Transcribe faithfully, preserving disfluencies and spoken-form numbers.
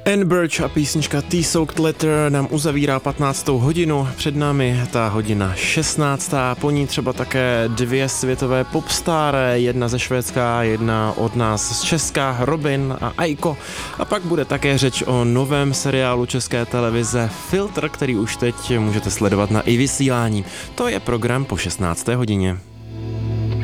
Anne Birch a písnička T-Soaked Letter nám uzavírá patnáctou hodinu, před námi ta hodina šestnáctá, po ní třeba také dvě světové popstáre, jedna ze Švédska, jedna od nás z Česka, Robin a Aiko, a pak bude také řeč o novém seriálu České televize Filtr, který už teď můžete sledovat na iVysílání. To je program po šestnácté hodině.